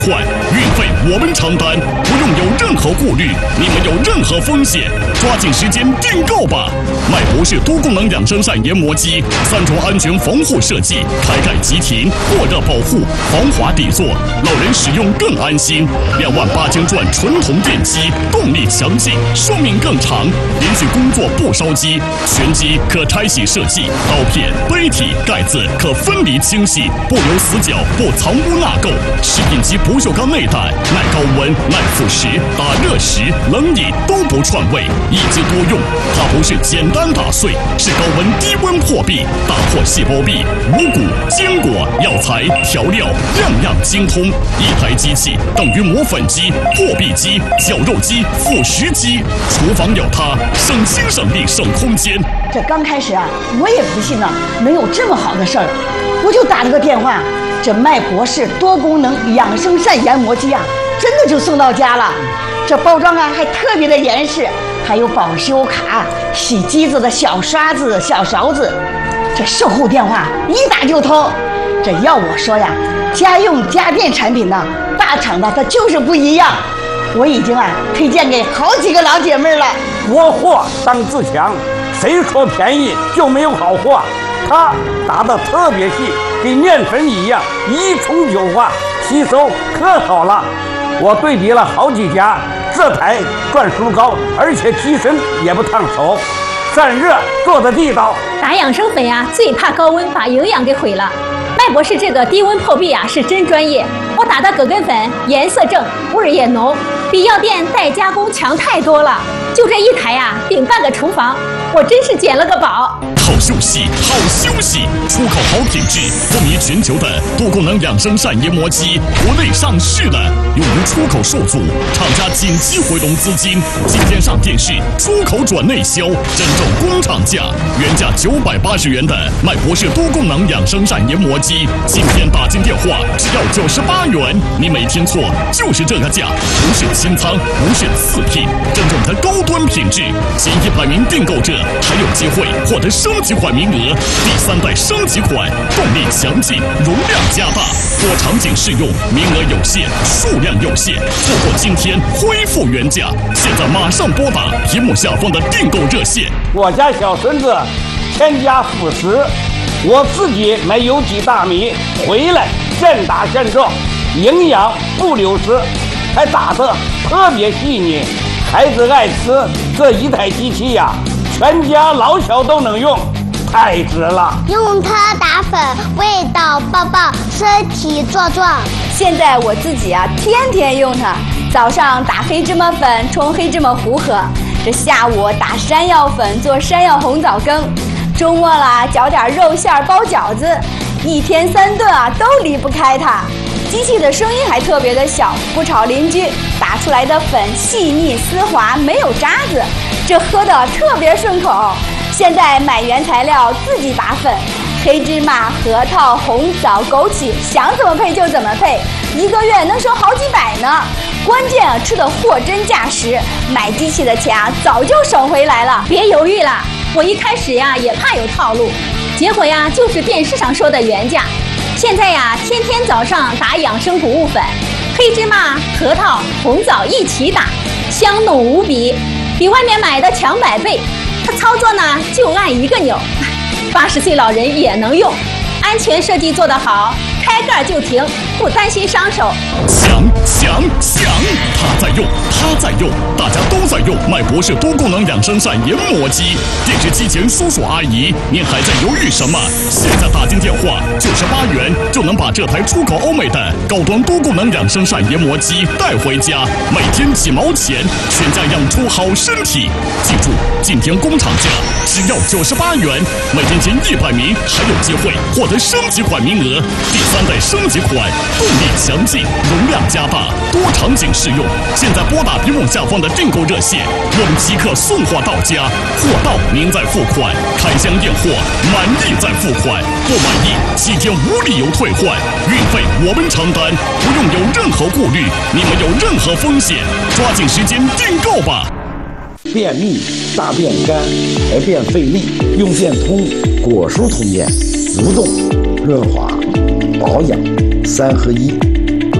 快，运费我们承担，不用有任何顾虑，你们有任何风险，抓紧时间订购吧！麦博士多功能养生扇研磨机，3重安全防护设计，开盖即停，过热保护，防滑底座，老人使用更安心。28000转纯铜电机，动力强劲，寿命更长，连续工作不烧机，全机可拆洗设计，刀片、杯体、盖子可分离清洗，不留死角，不藏污纳垢。食品级不锈钢内胆，耐高温、耐腐蚀，打热食、冷饮都不串味，一机多用。它不是简单打碎，是高温低温破壁，打破细胞壁、五谷、坚果、药材、调料，样样精通。一台机器等于磨粉机、破壁机、绞肉机、腐蚀机。厨房有它，省心省力省空间。 这刚开始啊，我也不信能有这么好的事儿，我就打了个电话。这麦博士多功能养生扇研磨机啊，真的就送到家了。这包装啊还特别的严实，还有保修卡、洗机子的小刷子、小勺子。这售后电话一打就通。这要我说呀，家用家电产品呢，大厂的它就是不一样。我已经推荐给好几个老姐妹了。 国货当自强，谁说便宜就没有好货？它打得特别细，跟面粉一样，一冲就化，吸收可好了。我对比了好几家，这台转速高，而且提神也不烫手，散热做得地道。 打养生粉呀，最怕高温把营养给毁了。麦博士这个低温破壁啊是真专业，我打的葛根粉颜色正，味儿也浓，比药店代加工强太多了。就这一台呀，顶半个厨房，我真是捡了个宝。 好休息，好休息！出口好品质，风靡全球的多功能养生扇研磨机，国内上市了，由于出口受阻，厂家紧急回笼资金，今天上电视，出口转内销，真正工厂价，原价980元的麦博士多功能养生扇研磨机，今天打进电话只要98元，你没听错，就是这个价，不是清仓，不是次品，真正的高端品质。前100名订购者还有机会获得升级款名额，第3代升级款，动力强劲，容量加大，多场景适用，名额有限，数量有限，错过今天恢复原价。现在马上拨打屏幕下方的订购热线。 我家小孙子添加辅食，我自己买有机大米回来现打现做，营养不流失，还打得特别细腻，孩子爱吃。这一台机器呀，全家老小都能用，太值了。 用它打粉，味道棒棒，身体壮壮。 现在我自己天天用它，早上打黑芝麻粉冲黑芝麻糊喝，这下午打山药粉做山药红枣羹，周末啦搅点肉馅包饺子，一天3顿都离不开它。机器的声音还特别的小，不吵邻居，打出来的粉细腻丝滑，没有渣子，这喝的特别顺口。现在买原材料自己打粉，黑芝麻、核桃、红枣、枸杞，想怎么配就怎么配，1个月能省好几百呢。关键吃的货真价实，买机器的钱早就省回来了。 别犹豫了，我一开始也怕有套路，结果就是电视上说的原价。现在天天早上打养生谷物粉，黑芝麻、核桃、红枣一起打，香浓无比，比外面买的强100倍。它操作呢就按一个钮，80岁老人也能用，安全设计做得好，开盖就停，不担心伤手。 响！他在用，大家都在用麦博士多功能养生扇研磨机。电视机前叔叔阿姨，您还在犹豫什么？现在打进电话，98元就能把这台出口欧美的高端多功能养生扇研磨机带回家，每天几毛钱，全家养出好身体。记住，今天工厂价只要98元，每天前100名还有机会获得升级款名额，第3代升级款，动力强劲，容量加大，多场景适用。现在拨打屏幕下方的订购热线，我们即刻送货到家，货到您再付款，开箱验货，满意再付款，不满意7天无理由退换，运费我们承担，不用有任何顾虑，你们有任何风险，抓紧时间订购吧。 便秘、大便干、排便费力，用便通果蔬通便，蠕动、润滑、保养3合1。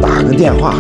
打个电话